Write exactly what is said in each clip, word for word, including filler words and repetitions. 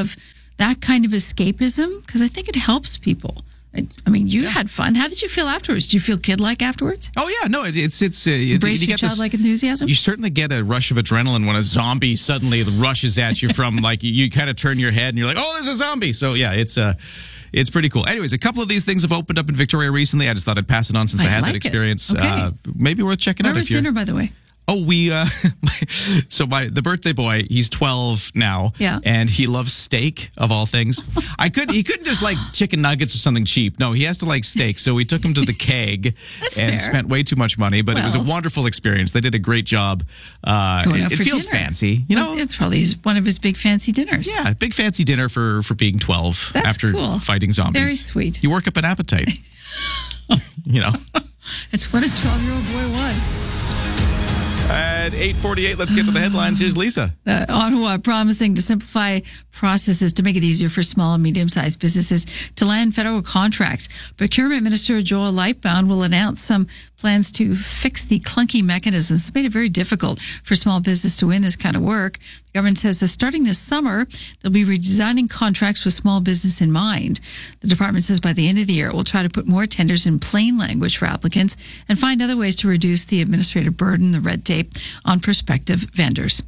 of that kind of escapism? Because I think it helps people. I, I mean, you yeah. had fun. How did you feel afterwards? Did you feel kid-like afterwards? Oh, yeah. No, it, it's... it's uh, Embrace you your get childlike this, enthusiasm? You certainly get a rush of adrenaline when a zombie suddenly rushes at you from, like, you, you kind of turn your head and you're like, oh, there's a zombie. So, yeah, it's... Uh, It's pretty cool. Anyways, a couple of these things have opened up in Victoria recently. I just thought I'd pass it on since I, I had like that experience. Okay. Uh, maybe worth checking Where out. was if you're... dinner, by the way? Oh, we, uh, so my, the birthday boy, he's twelve now. Yeah. And he loves steak, of all things. I could, he couldn't just like chicken nuggets or something cheap. No, he has to like steak. So we took him to the Keg That's and fair. spent way too much money, but well, it was a wonderful experience. They did a great job. Uh, Going it, out it for feels dinner. fancy, you know? It's, it's probably his, one of his big fancy dinners. Yeah, big fancy dinner for, for being twelve. That's after cool. fighting zombies. Very sweet. You work up an appetite. You know? It's what a twelve-year-old boy was. At eight forty-eight, let's get to the headlines. Here's Lisa. Uh, Ottawa promising to simplify processes to make it easier for small and medium-sized businesses to land federal contracts. Procurement Minister Joel Lightbound will announce some plans to fix the clunky mechanisms that made it very difficult for small business to win this kind of work. The government says that starting this summer, they'll be redesigning contracts with small business in mind. The department says by the end of the year, it will try to put more tenders in plain language for applicants and find other ways to reduce the administrative burden, the red tape on prospective vendors.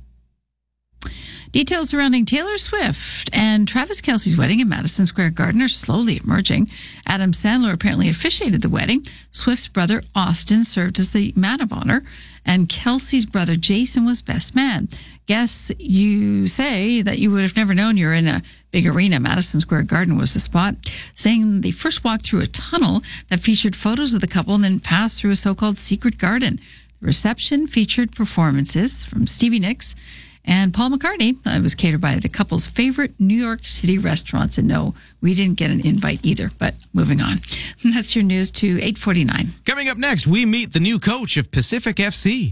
Details surrounding Taylor Swift and Travis Kelce's wedding in Madison Square Garden are slowly emerging. Adam Sandler apparently officiated the wedding. Swift's brother Austin served as the man of honor, and Kelce's brother Jason was best man. Guess you say that you would have never known you're in a big arena. Madison Square Garden was the spot. Saying they first walked through a tunnel that featured photos of the couple and then passed through a so-called secret garden. The reception featured performances from Stevie Nicks and Paul McCartney. It was catered by the couple's favorite New York City restaurants. And no, we didn't get an invite either. But moving on. That's your news to eight forty-nine. Coming up next, we meet the new coach of Pacific F C.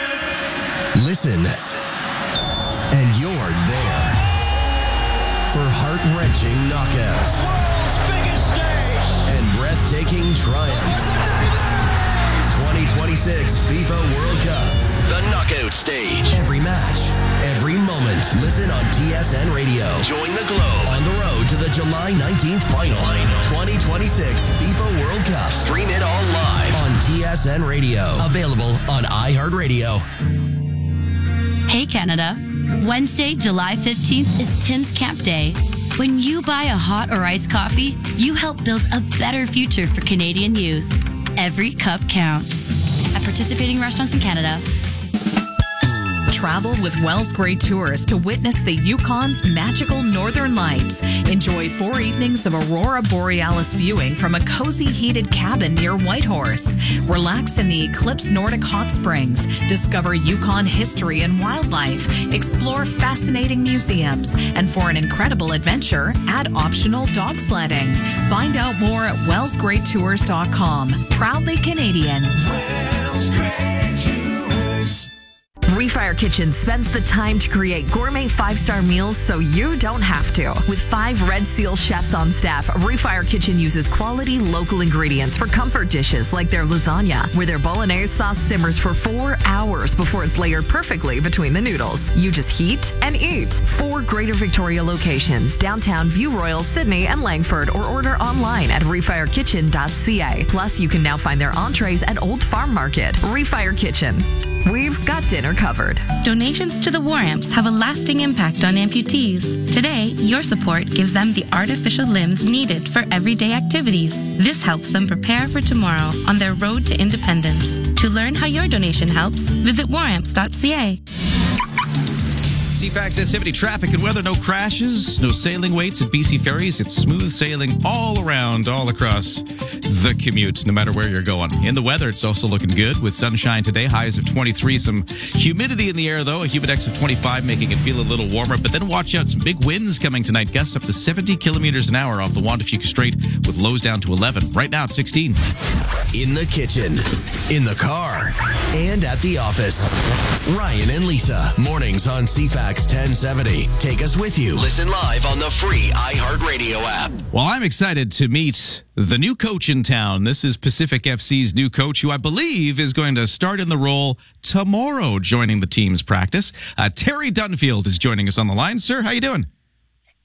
Listen, and you're there for heart-wrenching knockouts. World's biggest stage. And breathtaking triumph. twenty twenty-six FIFA World Cup. The knockout stage. Every match, every moment. Listen on T S N Radio. Join the Globe on the road to the July nineteenth final. twenty twenty-six FIFA World Cup. Stream it all live on T S N Radio. Available on iHeartRadio. Hey Canada. Wednesday, July fifteenth is Tim's Camp Day. When you buy a hot or iced coffee, you help build a better future for Canadian youth. Every cup counts. At participating restaurants in Canada. Travel with Wells Gray Tours to witness the Yukon's magical northern lights. Enjoy four evenings of Aurora Borealis viewing from a cozy heated cabin near Whitehorse. Relax in the Eclipse Nordic Hot Springs. Discover Yukon history and wildlife. Explore fascinating museums. And for an incredible adventure, add optional dog sledding. Find out more at wells gray tours dot com. Proudly Canadian. Wells Gray Tours. Refire Kitchen spends the time to create gourmet five-star meals so you don't have to. With five Red Seal chefs on staff, Refire Kitchen uses quality local ingredients for comfort dishes like their lasagna, where their bolognese sauce simmers for four hours before it's layered perfectly between the noodles. You just heat and eat. Four Greater Victoria locations, downtown View Royal, Sydney, and Langford, or order online at refire kitchen dot c a. Plus, you can now find their entrees at Old Farm Market. Refire Kitchen. We've got dinner covered. Donations to the War Amps have a lasting impact on amputees. Today, your support gives them the artificial limbs needed for everyday activities. This helps them prepare for tomorrow on their road to independence. To learn how your donation helps, visit war amps dot c a. C FAX activity, traffic and weather, no crashes, no sailing waits at B C Ferries. It's smooth sailing all around, all across the commute, no matter where you're going. In the weather, it's also looking good with sunshine today, highs of twenty-three. Some humidity in the air, though, a humidex of twenty-five, making it feel a little warmer. But then watch out, some big winds coming tonight, gusts up to seventy kilometers an hour off the Juan de Fuca Strait with lows down to eleven. Right now, it's sixteen. In the kitchen, in the car, and at the office. Ryan and Lisa, mornings on C FAX ten seventy. Take us with you. Listen live on the free iHeartRadio app. Well, I'm excited to meet the new coach in town. This is Pacific F C's new coach, who I believe is going to start in the role tomorrow, joining the team's practice. Uh, Terry Dunfield is joining us on the line. Sir, how you doing?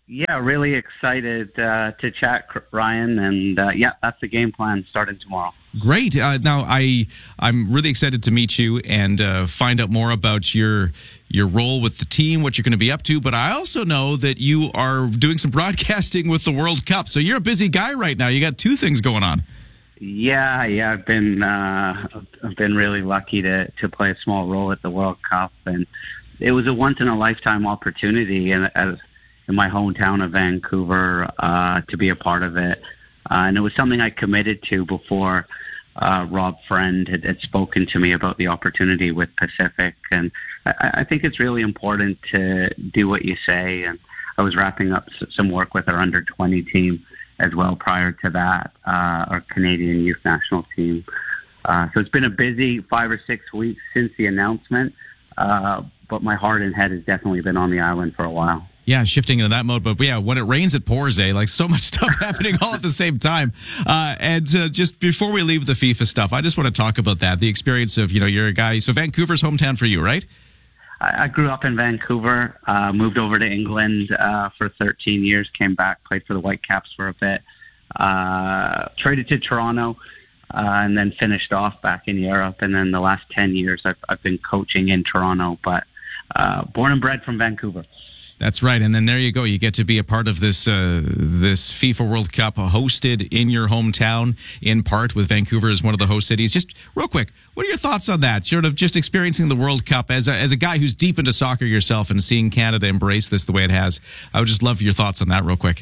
Yeah, really excited uh, to chat, Ryan, and uh, yeah, that's the game plan starting tomorrow. Great. Uh, now, I I'm really excited to meet you and uh, find out more about your your role with the team, what you're going to be up to. But I also know that you are doing some broadcasting with the World Cup, so you're a busy guy right now. You got two things going on. Yeah, yeah, I've been uh, I've been really lucky to to play a small role at the World Cup, and it was a once in a lifetime opportunity, and as in my hometown of Vancouver, uh, to be a part of it. Uh, and it was something I committed to before uh, Rob Friend had, had spoken to me about the opportunity with Pacific. And I, I think it's really important to do what you say. And I was wrapping up some work with our under twenty team as well prior to that, uh, our Canadian youth national team. Uh, so it's been a busy five or six weeks since the announcement, uh, but my heart and head has definitely been on the island for a while. Yeah, shifting into that mode. But yeah, when it rains, it pours, eh? Like so much stuff happening all at the same time. Uh, and uh, just before we leave the FIFA stuff, I just want to talk about that. The experience of, you know, you're a guy. So Vancouver's hometown for you, right? I, I grew up in Vancouver, uh, moved over to England uh, for thirteen years, came back, played for the Whitecaps for a bit, uh, traded to Toronto, uh, and then finished off back in Europe. And then the last ten years, I've, I've been coaching in Toronto, but uh, born and bred from Vancouver. That's right, and then there you go. You get to be a part of this uh, this FIFA World Cup hosted in your hometown, in part with Vancouver as one of the host cities. Just real quick, what are your thoughts on that? Sort of just experiencing the World Cup as a, as a guy who's deep into soccer yourself and seeing Canada embrace this the way it has. I would just love your thoughts on that real quick.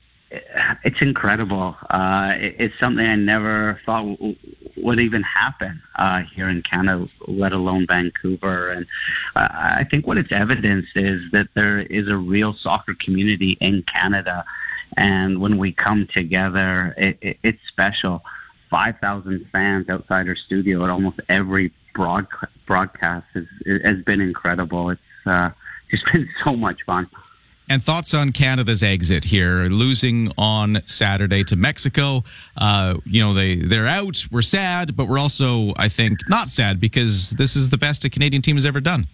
It's incredible. Uh, it's something I never thought w- would even happen uh, here in Canada, let alone Vancouver. And uh, I think what it's evidenced is that there is a real soccer community in Canada. And when we come together, it, it, it's special. five thousand fans outside our studio at almost every broad, broadcast has, has been incredible. It's uh, just been so much fun. And thoughts on Canada's exit here, losing on Saturday to Mexico. Uh, you know, they, they're out. We're sad, but we're also, I think, not sad because this is the best a Canadian team has ever done.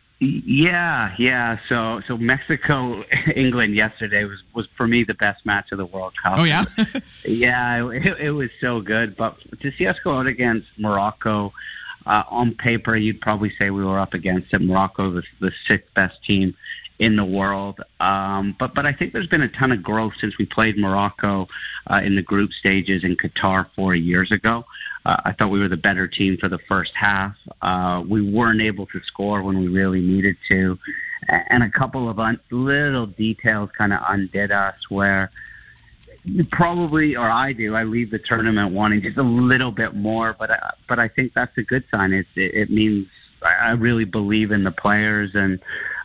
Yeah, yeah. So so Mexico, England yesterday was, was, for me, the best match of the World Cup. Oh, yeah? yeah, it, it was so good. But to see us go out against Morocco, uh, on paper, you'd probably say we were up against it. Morocco, the, the sixth best team in the world. Um, but but I think there's been a ton of growth since we played Morocco uh, in the group stages in Qatar four years ago. Uh, I thought we were the better team for the first half. Uh, we weren't able to score when we really needed to. And a couple of un- little details kind of undid us where you probably, or I do, I leave the tournament wanting just a little bit more. But I, but I think that's a good sign. It, it, it means I really believe in the players, and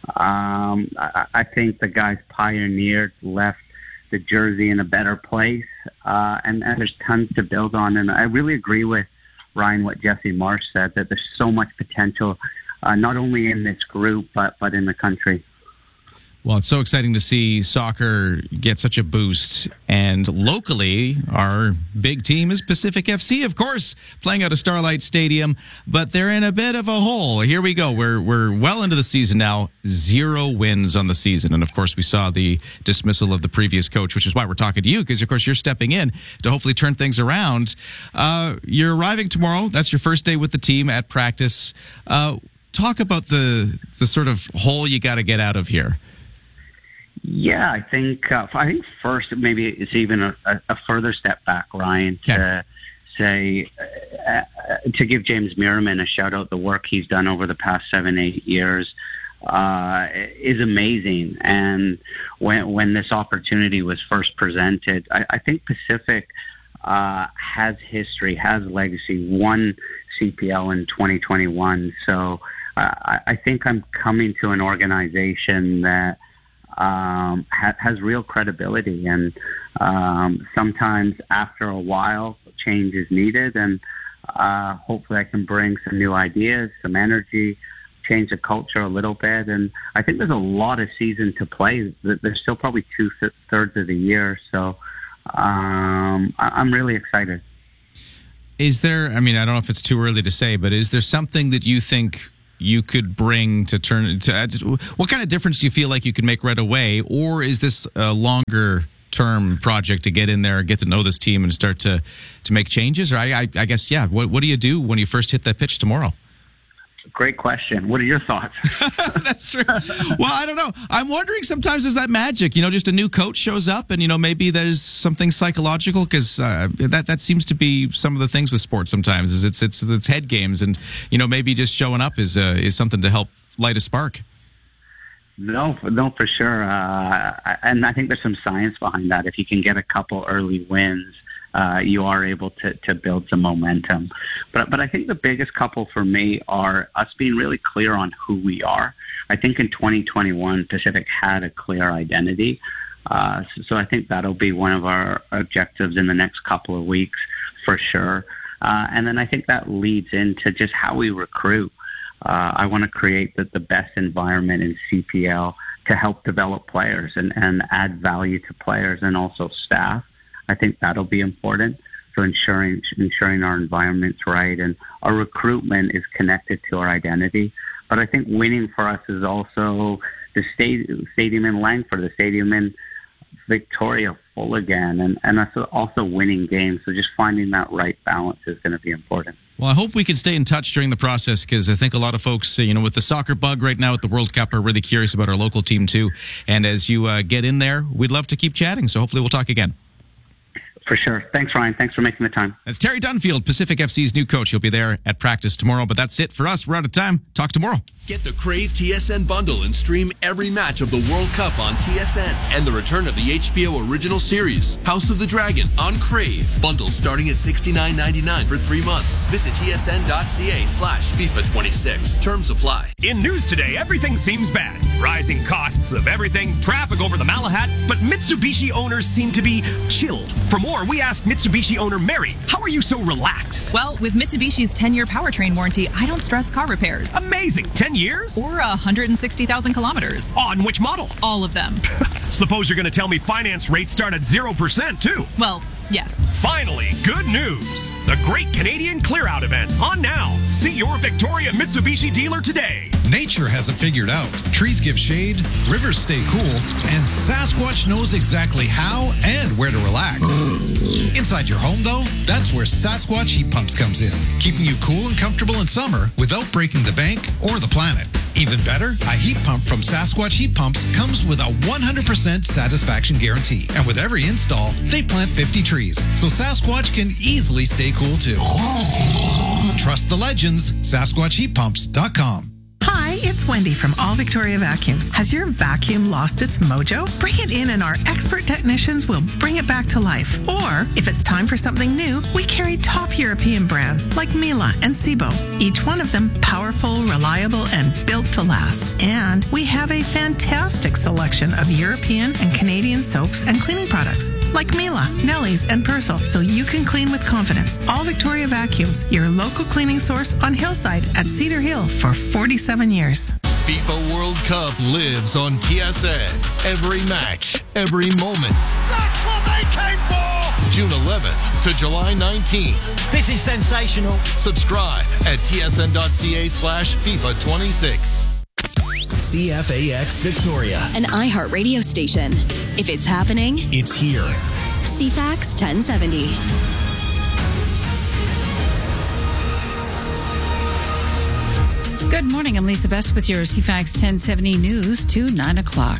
um, I, I think the guys pioneered, left the jersey in a better place, uh, and, and there's tons to build on. And I really agree with Ryan what Jesse Marsh said, that there's so much potential, uh, not only in this group but but in the country. Well, it's so exciting to see soccer get such a boost. And locally, our big team is Pacific F C, of course, playing out of Starlight Stadium. But they're in a bit of a hole. Here we go. We're we're well into the season now. Zero wins on the season. And, of course, we saw the dismissal of the previous coach, which is why we're talking to you, because, of course, you're stepping in to hopefully turn things around. Uh, you're arriving tomorrow. That's your first day with the team at practice. Uh, talk about the the sort of hole you got to get out of here. Yeah, I think uh, I think first maybe it's even a, a further step back, Ryan, to yeah. say uh, to give James Merriman a shout out. The work he's done over the past seven, eight years uh, is amazing. And when when this opportunity was first presented, I, I think Pacific uh, has history, has legacy, won C P L in twenty twenty-one. So uh, I, I think I'm coming to an organization that Um, ha- has real credibility, and um, sometimes after a while, change is needed, and uh, hopefully I can bring some new ideas, some energy, change the culture a little bit. And I think there's a lot of season to play. There's still probably two thirds of the year, so um, I- I'm really excited. Is there, I mean, I don't know if it's too early to say, but is there something that you think you could bring to turn to? What kind of difference do you feel like you could make right away, or is this a longer term project to get in there, get to know this team, and start to to make changes? Or I, I, I guess, yeah. What what do you do when you first hit that pitch tomorrow? Great question. What are your thoughts? That's true. Well, I don't know. I'm wondering sometimes, is that magic? You know, just a new coach shows up and, you know, maybe there's something psychological, because uh, that that seems to be some of the things with sports sometimes, is it's it's it's head games, and, you know, maybe just showing up is uh, is something to help light a spark. No, no, for sure. Uh, and I think there's some science behind that. If you can get a couple early wins, Uh, you are able to, to build some momentum. But but I think the biggest couple for me are us being really clear on who we are. I think in twenty twenty-one, Pacific had a clear identity. Uh, so, so I think that'll be one of our objectives in the next couple of weeks for sure. Uh, and then I think that leads into just how we recruit. Uh, I want to create the, the best environment in C P L to help develop players and, and add value to players and also staff. I think that'll be important. So ensuring ensuring our environment's right and our recruitment is connected to our identity. But I think winning for us is also the stadium, stadium in Langford, the stadium in Victoria full again, and, and also winning games. So just finding that right balance is going to be important. Well, I hope we can stay in touch during the process, because I think a lot of folks, you know, with the soccer bug right now at the World Cup, are really curious about our local team too. And as you uh, get in there, we'd love to keep chatting. So hopefully we'll talk again. For sure. Thanks, Ryan. Thanks for making the time. That's Terry Dunfield, Pacific F C's new coach. He'll be there at practice tomorrow. But that's it for us. We're out of time. Talk tomorrow. Get the Crave T S N bundle and stream every match of the World Cup on T S N and the return of the H B O original series, House of the Dragon, on Crave. Bundle starting at sixty-nine ninety-nine for three months. Visit tsn.ca slash FIFA 26. Terms apply. In news today, everything seems bad. Rising costs of everything, traffic over the Malahat, but Mitsubishi owners seem to be chilled. For more, we asked Mitsubishi owner Mary, how are you so relaxed? Well, with Mitsubishi's ten-year powertrain warranty, I don't stress car repairs. Amazing. ten years? Or one hundred sixty thousand kilometers. On which model? All of them. Suppose you're going to tell me finance rates start at zero percent, too. Well, yes. Finally, good news. The Great Canadian Clear Out event on now. See your Victoria Mitsubishi dealer today. Nature has it figured out. Trees give shade, rivers stay cool, and Sasquatch knows exactly how and where to relax. Inside your home, though, that's where Sasquatch Heat Pumps comes in, keeping you cool and comfortable in summer without breaking the bank or the planet. Even better, a heat pump from Sasquatch Heat Pumps comes with a one hundred percent satisfaction guarantee. And with every install, they plant fifty trees, so Sasquatch can easily stay cool too. Trust the legends, Sasquatch Heat Pumps dot com. Hi, it's Wendy from All Victoria Vacuums. Has your vacuum lost its mojo? Bring it in and our expert technicians will bring it back to life. Or, if it's time for something new, we carry top European brands like Miele and Sebo. Each one of them powerful, reliable, and built to last. And we have a fantastic selection of European and Canadian soaps and cleaning products like Miele, Nelly's, and Persil, so you can clean with confidence. All Victoria Vacuums, your local cleaning source on Hillside at Cedar Hill for forty-seven years. FIFA World Cup lives on T S N. Every match, every moment. That's what they came for! June eleventh to July nineteenth. This is sensational. Subscribe at tsn.ca slash FIFA 26. C F A X Victoria. An iHeart radio station. If it's happening, it's here. C FAX ten seventy. Good morning. I'm Lisa Best with your C FAX ten seventy news to nine o'clock.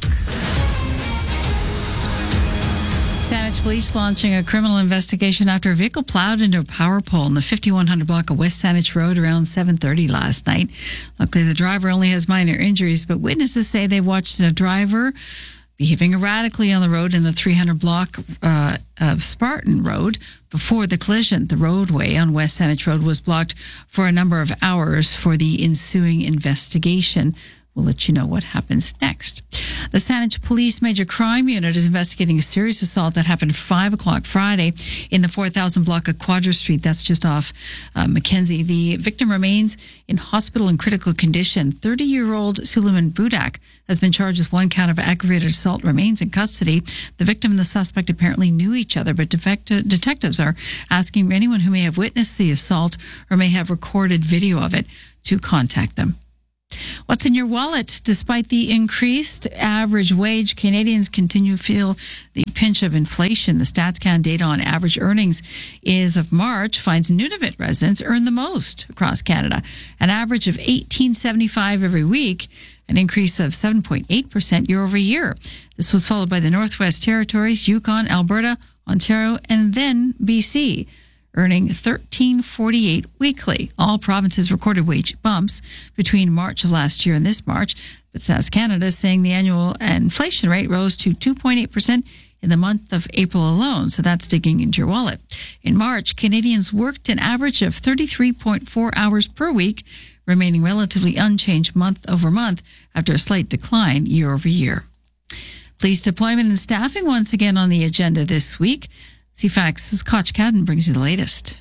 Saanich Police launching a criminal investigation after a vehicle plowed into a power pole in the fifty-one hundred block of West Saanich Road around seven thirty last night. Luckily, the driver only has minor injuries, but witnesses say they watched a driver behaving erratically on the road in the three hundred block uh, of Spartan Road before the collision. The roadway on West Saanich Road was blocked for a number of hours for the ensuing investigation. We'll let you know what happens next. The Saanich Police Major Crime Unit is investigating a serious assault that happened at five o'clock Friday in the four thousand block of Quadra Street. That's just off uh, Mackenzie. The victim remains in hospital in critical condition. thirty-year-old Suleiman Budak has been charged with one count of aggravated assault, remains in custody. The victim and the suspect apparently knew each other, but defect- detectives are asking anyone who may have witnessed the assault or may have recorded video of it to contact them. What's in your wallet? Despite the increased average wage, Canadians continue to feel the pinch of inflation. The StatsCan data on average earnings as of March finds Nunavut residents earn the most across Canada, an average of eighteen seventy-five every week, an increase of seven point eight percent year over year. This was followed by the Northwest Territories, Yukon, Alberta, Ontario, and then B C, earning thirteen forty-eight weekly. All provinces recorded wage bumps between March of last year and this March, but Stats Canada is saying the annual inflation rate rose to two point eight percent in the month of April alone, so that's digging into your wallet. In March, Canadians worked an average of thirty-three point four hours per week, remaining relatively unchanged month over month after a slight decline year over year. Police deployment and staffing once again on the agenda this week. C FAX's Koch Cadden brings you the latest.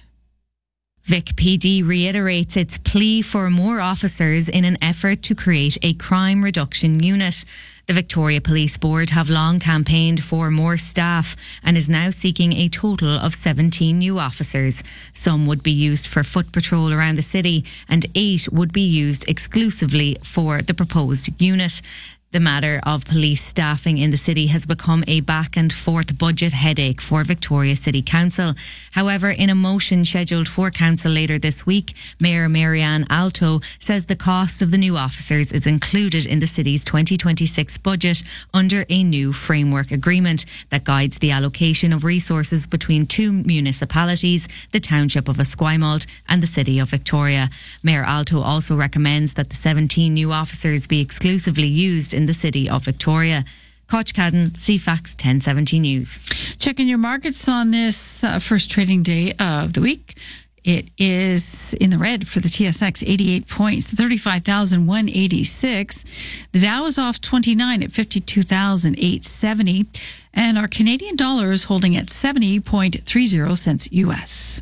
Vic P D reiterates its plea for more officers in an effort to create a crime reduction unit. The Victoria Police Board have long campaigned for more staff and is now seeking a total of seventeen new officers. Some would be used for foot patrol around the city and eight would be used exclusively for the proposed unit. The matter of police staffing in the city has become a back and forth budget headache for Victoria City Council. However, in a motion scheduled for council later this week, Mayor Marianne Alto says the cost of the new officers is included in the city's twenty twenty-six budget under a new framework agreement that guides the allocation of resources between two municipalities, the Township of Esquimalt and the City of Victoria. Mayor Alto also recommends that the seventeen new officers be exclusively used in the City of Victoria. Koch Cadden, C FAX ten seventy News. Checking your markets on this uh, first trading day of the week. It is in the red for the T S X, eighty-eight points, thirty-five thousand one hundred eighty-six. The Dow is off twenty-nine at fifty-two thousand eight hundred seventy. And our Canadian dollar is holding at seventy point three zero cents U S.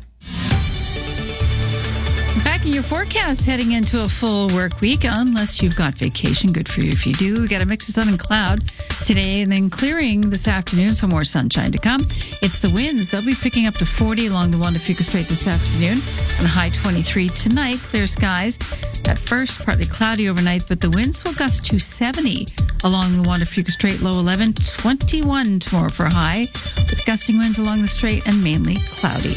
Back in your forecast heading into a full work week, unless you've got vacation. Good for you if you do. We got a mix of sun and cloud today and then clearing this afternoon, so more sunshine to come. It's the winds. They'll be picking up to forty along the Juan de Fuca Strait this afternoon and a high twenty-three tonight. Clear skies. At first, partly cloudy overnight, but the winds will gust to seventy along the Juan de Fuca Strait, low eleven, twenty-one tomorrow for a high, with gusting winds along the strait and mainly cloudy.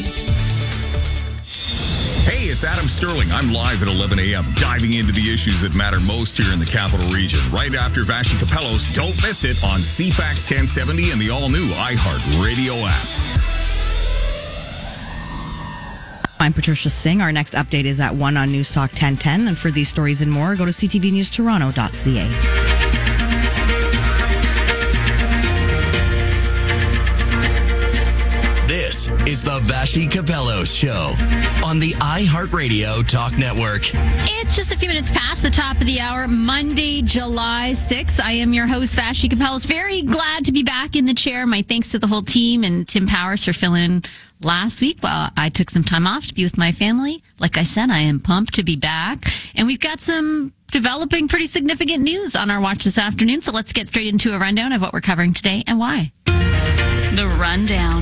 Hey, it's Adam Sterling. I'm live at eleven a.m. diving into the issues that matter most here in the Capital Region. Right after Vashi Capellos, don't miss it on C FAX ten seventy and the all-new iHeart Radio app. I'm Patricia Singh. Our next update is at one on Newstalk ten ten. And for these stories and more, go to c t v news toronto dot c a. This is the Vashi Capellos Show on the iHeartRadio Talk Network. It's just a few minutes past the top of the hour, Monday, July sixth. I am your host, Vashi Capellos. Very glad to be back in the chair. My thanks to the whole team and Tim Powers for filling in last week while I took some time off to be with my family. Like I said, I am pumped to be back. And we've got some developing pretty significant news on our watch this afternoon. So let's get straight into a rundown of what we're covering today and why. The Rundown.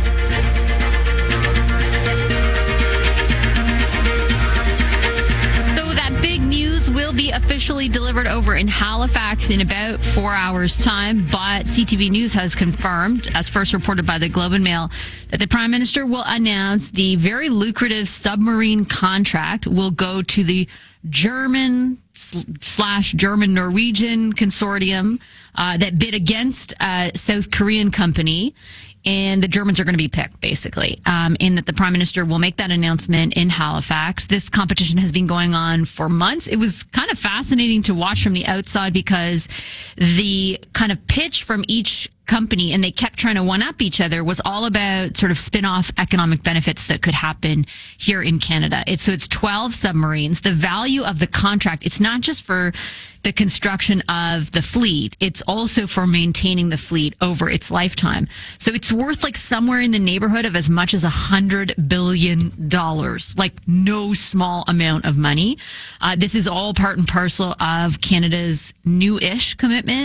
Will be officially delivered over in Halifax in about four hours' time, but C T V News has confirmed, as first reported by the Globe and Mail, that the Prime Minister will announce the very lucrative submarine contract will go to the German slash German Norwegian consortium uh, that bid against a South Korean company. And the Germans are going to be picked, basically, um, in that the Prime Minister will make that announcement in Halifax. This competition has been going on for months. It was kind of fascinating to watch from the outside because the kind of pitch from each company, and they kept trying to one-up each other, was all about sort of spin-off economic benefits that could happen here in Canada. It's, so it's twelve submarines. The value of the contract, it's not just for the construction of the fleet, it's also for maintaining the fleet over its lifetime. So it's worth like somewhere in the neighborhood of as much as a hundred billion dollars, like no small amount of money. Uh, this is all part and parcel of Canada's new-ish commitment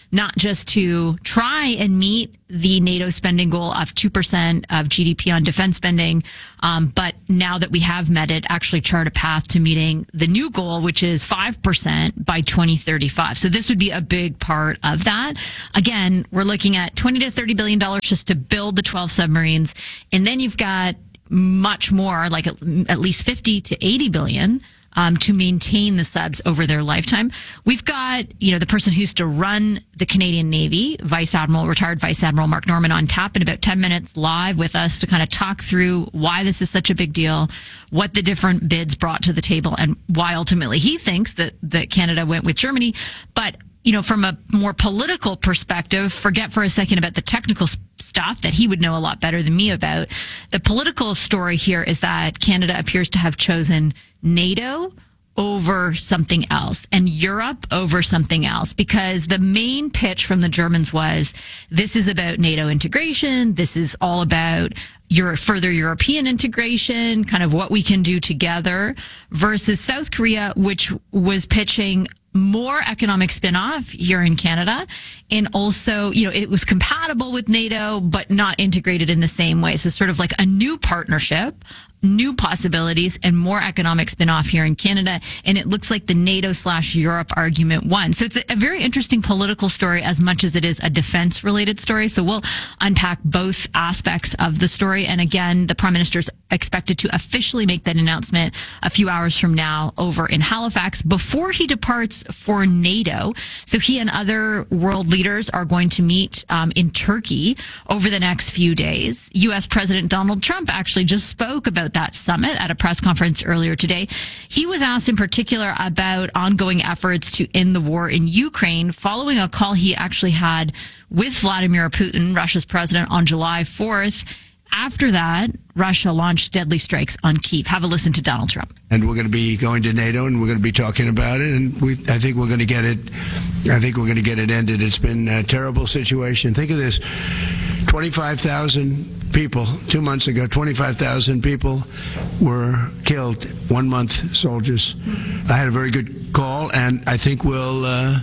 not just to try and meet the NATO spending goal of two percent of G D P on defense spending, um, but now that we have met it, actually chart a path to meeting the new goal, which is five percent by twenty thirty-five. So this would be a big part of that. Again, we're looking at twenty to thirty billion dollars just to build the twelve submarines. And then you've got much more, like at, at least fifty to eighty billion Um, to maintain the subs over their lifetime. We've got, you know, the person who used to run the Canadian Navy, Vice Admiral, retired Vice Admiral Mark Norman, on tap in about ten minutes live with us to kind of talk through why this is such a big deal, what the different bids brought to the table, and why ultimately he thinks that, that Canada went with Germany. But, you know, from a more political perspective, forget for a second about the technical stuff that he would know a lot better than me about. The political story here is that Canada appears to have chosen NATO over something else and Europe over something else, because the main pitch from the Germans was, this is about NATO integration. This is all about your further European integration, kind of what we can do together, versus South Korea, which was pitching more economic spin-off here in Canada. And also, you know, it was compatible with NATO, but not integrated in the same way. So sort of like a new partnership, new possibilities, and more economic spin-off here in Canada. And it looks like the NATO slash Europe argument won. So it's a very interesting political story as much as it is a defense related story. So we'll unpack both aspects of the story. And again, the Prime Minister's expected to officially make that announcement a few hours from now over in Halifax before he departs for NATO. So he and other world leaders are going to meet um, in Turkey over the next few days. U S President Donald Trump actually just spoke about that summit at a press conference earlier today. He was asked in particular about ongoing efforts to end the war in Ukraine following a call he actually had with Vladimir Putin, Russia's president, on July fourth. After that, Russia launched deadly strikes on Kyiv. Have a listen to Donald Trump. And we're going to be going to NATO, and we're going to be talking about it. And we, I think we're going to get it. I think we're going to get it ended. It's been a terrible situation. Think of this: twenty-five thousand people two months ago. twenty-five thousand people were killed. One month, soldiers. I had a very good call, and I think we'll. Uh,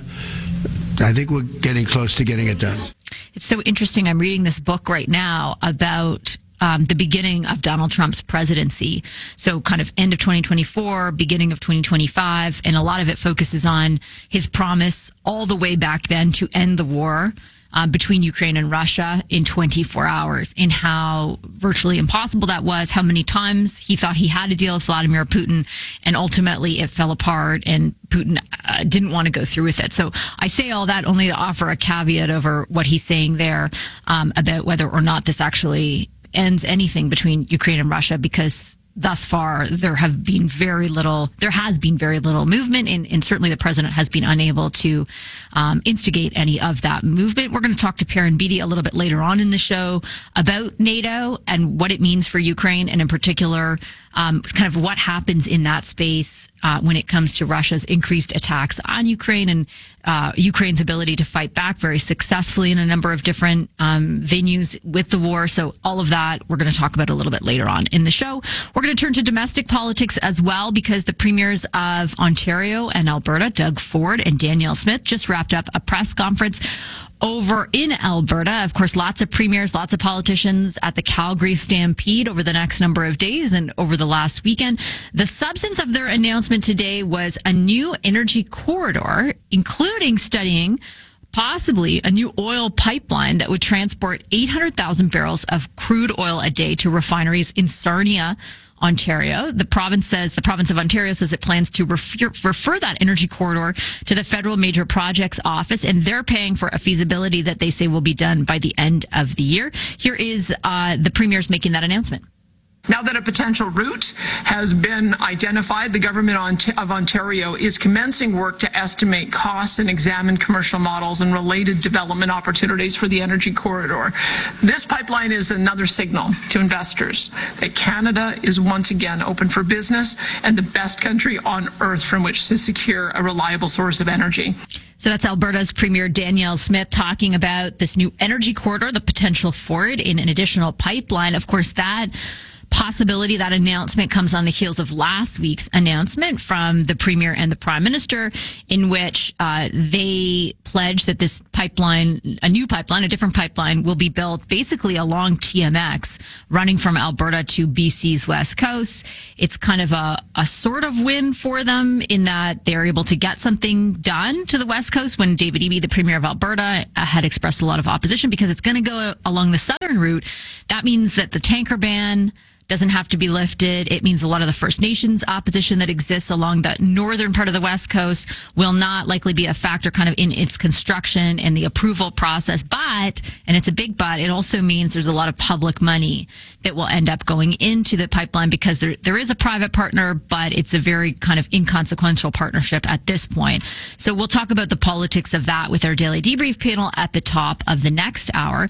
I think we're getting close to getting it done. It's so interesting. I'm reading this book right now about um, the beginning of Donald Trump's presidency. So kind of end of twenty twenty-four, beginning of twenty twenty-five. And a lot of it focuses on his promise all the way back then to end the war Uh, between Ukraine and Russia in twenty-four hours, and how virtually impossible that was, how many times he thought he had to deal with Vladimir Putin, and ultimately it fell apart, and Putin uh, didn't want to go through with it. So I say all that only to offer a caveat over what he's saying there um, about whether or not this actually ends anything between Ukraine and Russia, because thus far, there have been very little, there has been very little movement, and, and certainly the president has been unable to um, instigate any of that movement. We're going to talk to Perrin Beatty a little bit later on in the show about NATO and what it means for Ukraine, and in particular, um, kind of what happens in that space uh, when it comes to Russia's increased attacks on Ukraine, and uh, Ukraine's ability to fight back very successfully in a number of different um, venues with the war. So all of that we're going to talk about a little bit later on in the show. We're going to turn to domestic politics as well, because the premiers of Ontario and Alberta, Doug Ford and Danielle Smith, just wrapped up a press conference over in Alberta. Of course, lots of premiers, lots of politicians at the Calgary Stampede over the next number of days and over the last weekend. The substance of their announcement today was a new energy corridor, including studying possibly a new oil pipeline that would transport eight hundred thousand barrels of crude oil a day to refineries in Sarnia, Ontario. The province says, the province of Ontario says it plans to refer, refer that energy corridor to the Federal Major Projects Office, and they're paying for a feasibility that they say will be done by the end of the year. Here is uh, the premiers making that announcement. Now that a potential route has been identified, the government of Ontario is commencing work to estimate costs and examine commercial models and related development opportunities for the energy corridor. This pipeline is another signal to investors that Canada is once again open for business and the best country on earth from which to secure a reliable source of energy. So that's Alberta's Premier Danielle Smith talking about this new energy corridor, the potential for it in an additional pipeline. Of course, that possibility. That announcement comes on the heels of last week's announcement from the Premier and the Prime Minister, in which uh, they pledged that this pipeline, a new pipeline, a different pipeline, will be built basically along T M X, running from Alberta to B C's west coast. It's kind of a, a sort of win for them in that they're able to get something done to the west coast when David Eby, the Premier of Alberta, uh, had expressed a lot of opposition because it's going to go along the southern route. That means that the tanker ban doesn't have to be lifted. It means a lot of the First Nations opposition that exists along the northern part of the West Coast will not likely be a factor kind of in its construction and the approval process. But, and it's a big but, it also means there's a lot of public money that will end up going into the pipeline because there, there is a private partner, but it's a very kind of inconsequential partnership at this point. So we'll talk about the politics of that with our Daily Debrief panel at the top of the next hour.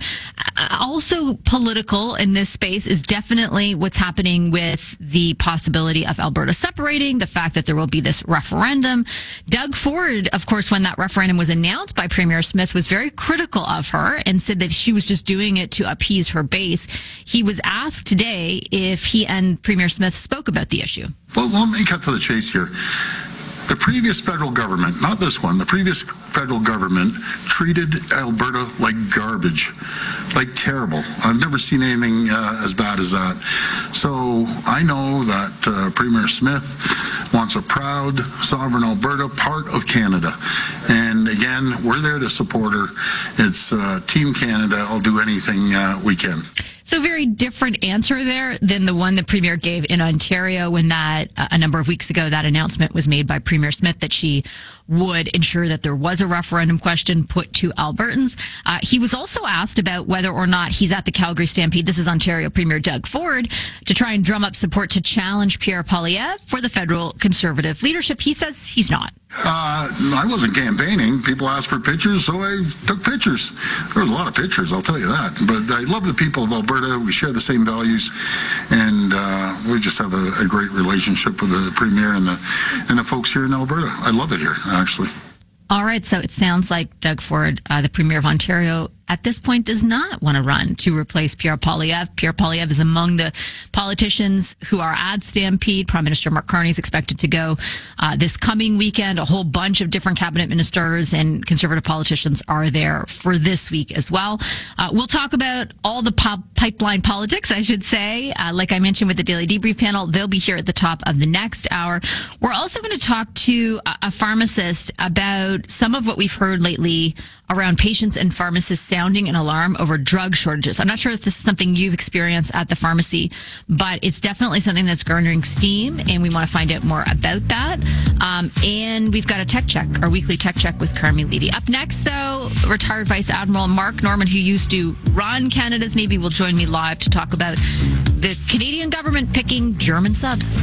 Also political in this space is definitely what's happening with the possibility of Alberta separating, the fact that there will be this referendum. Doug Ford, of course, when that referendum was announced by Premier Smith, was very critical of her and said that she was just doing it to appease her base. He was asked today if he and Premier Smith spoke about the issue. Well, let me cut to the chase here. The previous federal government, not this one, the previous federal government treated Alberta like garbage, like terrible. I've never seen anything uh, as bad as that. So I know that uh, Premier Smith wants a proud, sovereign Alberta, part of Canada. And again, we're there to support her. It's uh, Team Canada. I'll do anything uh, we can. So very different answer there than the one the Premier gave in Ontario when that, uh, a number of weeks ago, that announcement was made by Premier Smith that she would ensure that there was a referendum question put to Albertans. Uh, he was also asked about whether or not he's at the Calgary Stampede. This is Ontario Premier Doug Ford, to try and drum up support to challenge Pierre Poilievre for the federal Conservative leadership. He says he's not. Uh, I wasn't campaigning. People asked for pictures, so I took pictures. There was a lot of pictures, I'll tell you that. But I love the people of Alberta. We share the same values, and uh, we just have a, a great relationship with the Premier and the and the folks here in Alberta. I love it here, actually. All right, so it sounds like Doug Ford, uh, the Premier of Ontario, at this point does not want to run to replace Pierre Poilievre. Pierre Poilievre is among the politicians who are at Stampede. Prime Minister Mark Carney is expected to go uh, this coming weekend. A whole bunch of different cabinet ministers and Conservative politicians are there for this week as well. Uh, we'll talk about all the pop- pipeline politics, I should say. Uh, like I mentioned with the Daily Debrief panel, they'll be here at the top of the next hour. We're also going to talk to a, a pharmacist about some of what we've heard lately around patients and pharmacists sounding an alarm over drug shortages. I'm not sure if this is something you've experienced at the pharmacy, but it's definitely something that's garnering steam, and we want to find out more about that. Um, and we've got a tech check, our weekly tech check with Carmi Levy. Up next, though, retired Vice Admiral Mark Norman, who used to run Canada's Navy, will join me live to talk about the Canadian government picking German subs.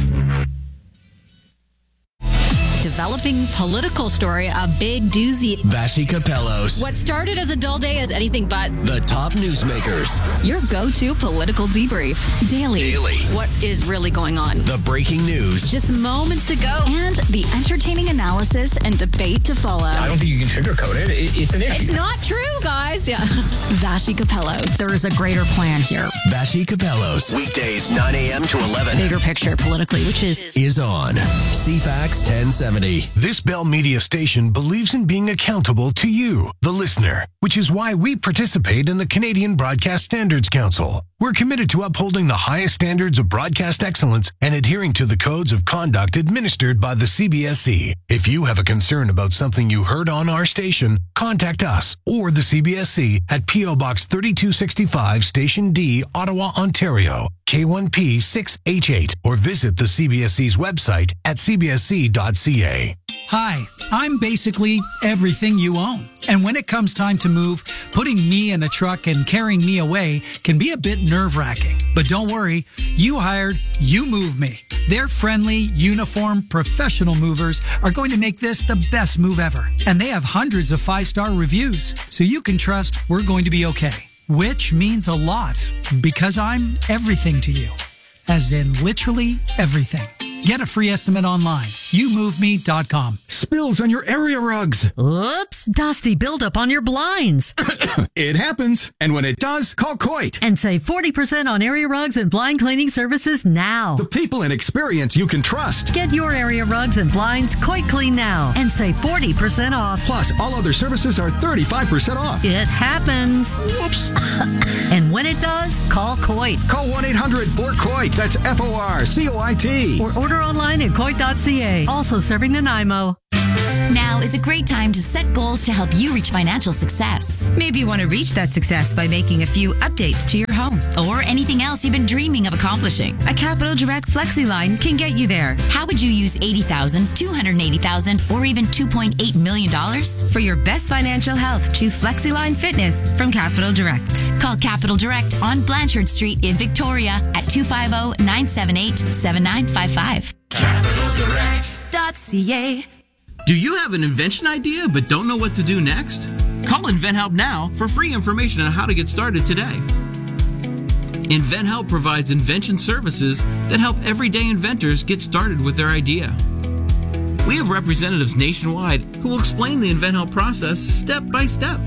Developing political story, a big doozy. Vashi Capellos. What started as a dull day is anything but the top newsmakers. Your go-to political debrief. Daily. Daily. What is really going on? The breaking news. Just moments ago. And the entertaining analysis and debate to follow. I don't think you can sugarcoat it. It's an issue. It's not true, guys. Yeah. Vashi Capellos. There is a greater plan here. Vashi Capellos. Weekdays, nine a.m. to eleven. Bigger picture politically, which is... Is on C FAX ten seventy. This Bell Media station believes in being accountable to you, the listener, which is why we participate in the Canadian Broadcast Standards Council. We're committed to upholding the highest standards of broadcast excellence and adhering to the codes of conduct administered by the C B S C. If you have a concern about something you heard on our station, contact us or the C B S C at P O Box thirty-two sixty-five, Station D, Ottawa, Ontario, K one P six H eight, or visit the C B S C's website at c b s c dot c a. Hi, I'm basically everything you own. And when it comes time to move, putting me in a truck and carrying me away can be a bit nerve-wracking. But don't worry, you hired You Move Me. Their friendly, uniform, professional movers are going to make this the best move ever. And they have hundreds of five-star reviews, so you can trust we're going to be okay. Which means a lot, because I'm everything to you. As in literally everything. Get a free estimate online. you move me dot com. Spills on your area rugs. Oops, dusty buildup on your blinds. It happens. And when it does, call Coit. And save forty percent on area rugs and blind cleaning services now. The people and experience you can trust. Get your area rugs and blinds Coit Clean now and save forty percent off. Plus, all other services are thirty-five percent off. It happens. Whoops. And when it does, call Coit. Call one eight hundred four COIT. That's F O R C O I T. Or order online at coit dot c a. Also serving Nanaimo. Now is a great time to set goals to help you reach financial success. Maybe you want to reach that success by making a few updates to your home. Or anything else you've been dreaming of accomplishing. A Capital Direct FlexiLine can get you there. How would you use eighty thousand dollars, two hundred eighty thousand dollars, or even two point eight million dollars? For your best financial health, choose FlexiLine Fitness from Capital Direct. Call Capital Direct on Blanchard Street in Victoria at two five zero, nine seven eight, seven nine five five. capital direct dot c a. Do you have an invention idea but don't know what to do next? Call InventHelp now for free information on how to get started today. InventHelp provides invention services that help everyday inventors get started with their idea. We have representatives nationwide who will explain the InventHelp process step by step.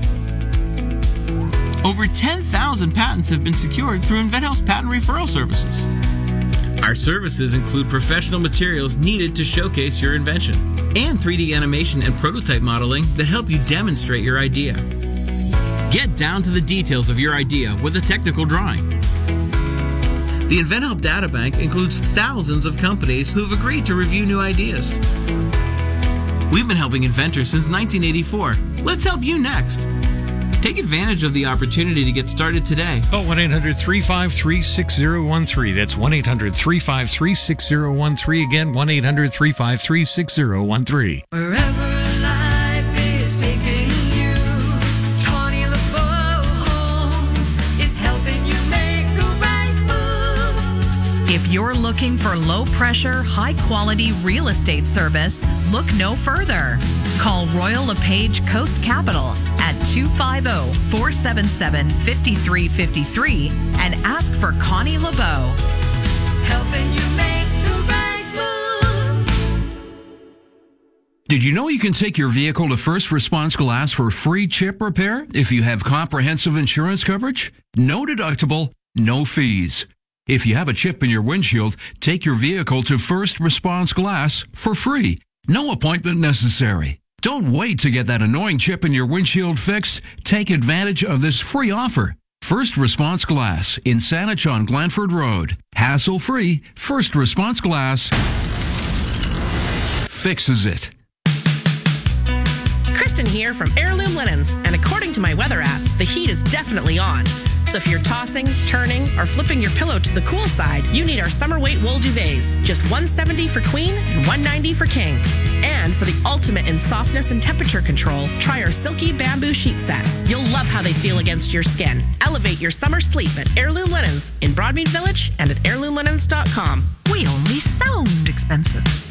Over ten thousand patents have been secured through InventHelp's patent referral services. Our services include professional materials needed to showcase your invention and three D animation and prototype modeling that help you demonstrate your idea. Get down to the details of your idea with a technical drawing. The InventHelp Databank includes thousands of companies who have agreed to review new ideas. We've been helping inventors since nineteen eighty-four. Let's help you next. Take advantage of the opportunity to get started today. Call one eight hundred three five three six zero one three. That's one eight hundred three five three six zero one three. Again, one eight hundred three five three six zero one three. Wherever life is taking you, Connie LeBeau Homes is helping you make the right move. If you're looking for low-pressure, high-quality real estate service, look no further. Call Royal LePage Coast Capital at two five zero, four seven seven, five three five three and ask for Connie LeBeau. Helping you make the right move. Did you know you can take your vehicle to First Response Glass for free chip repair if you have comprehensive insurance coverage? No deductible, no fees. If you have a chip in your windshield, take your vehicle to First Response Glass for free. No appointment necessary. Don't wait to get that annoying chip in your windshield fixed. Take advantage of this free offer. First Response Glass in Saanich on Glanford Road. Hassle-free, First Response Glass fixes it. Kristen here from Heirloom Linens, and according to my weather app, the heat is definitely on. So if you're tossing, turning, or flipping your pillow to the cool side, you need our summer weight wool duvets. Just one hundred seventy dollars for queen and one hundred ninety dollars for king. And for the ultimate in softness and temperature control, try our silky bamboo sheet sets. You'll love how they feel against your skin. Elevate your summer sleep at Heirloom Linens in Broadmead Village and at heirloom linens dot com. We only sound expensive.